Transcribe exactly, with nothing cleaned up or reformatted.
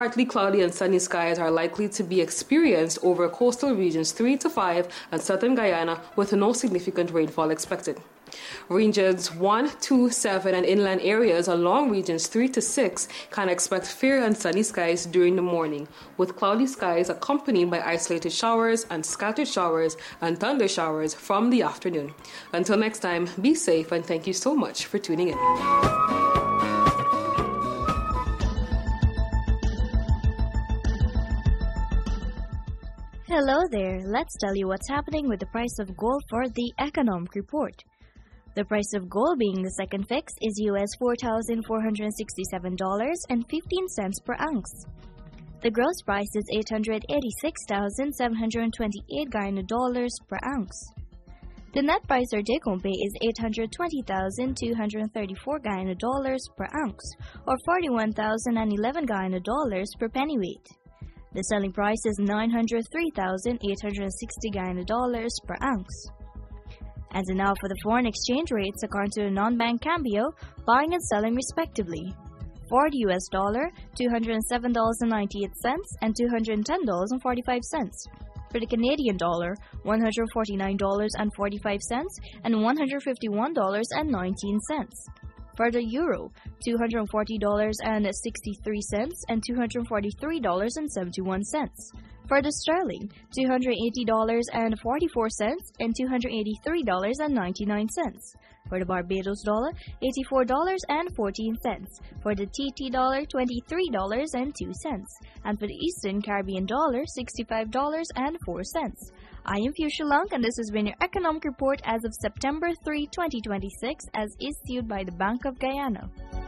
Partly cloudy and sunny skies are likely to be experienced over coastal regions three to five and southern Guyana with no significant rainfall expected. Regions one, two, seven and inland areas along regions three to six can expect fair and sunny skies during the morning, with cloudy skies accompanied by isolated showers and scattered showers and thunder showers from the afternoon. Until next time, be safe and thank you so much for tuning in. Hello there. Let's tell you what's happening with the price of gold for the Economic Report. The price of gold being the second fix is U S four thousand four hundred sixty-seven dollars and fifteen cents per ounce. The gross price is eight hundred eighty-six thousand seven hundred twenty-eight Guyana dollars per ounce. The net price or take-home pay is eight hundred twenty thousand two hundred thirty-four Guyana dollars per ounce, or forty-one thousand eleven Guyana dollars per pennyweight. The selling price is nine hundred three thousand eight hundred sixty Guyana dollars per ounce. As of now, for the foreign exchange rates according to the non-bank Cambio, buying and selling respectively. For the U S dollar, two hundred seven dollars and ninety-eight cents and two hundred ten dollars and forty-five cents. For the Canadian dollar, one hundred forty-nine dollars and forty-five cents and one hundred fifty-one dollars and nineteen cents. For the euro, two hundred forty dollars and sixty-three cents and two hundred forty-three dollars and seventy-one cents. For the sterling, two hundred eighty dollars and forty-four cents and two hundred eighty-three dollars and ninety-nine cents. For the Barbados dollar, eighty-four dollars and fourteen cents. For the T T dollar, twenty-three dollars and two cents. And for the Eastern Caribbean dollar, sixty-five dollars and four cents. I am Fuchsia Lung, and this has been your Economic Report as of September third, twenty twenty-six, as issued by the Bank of Guyana.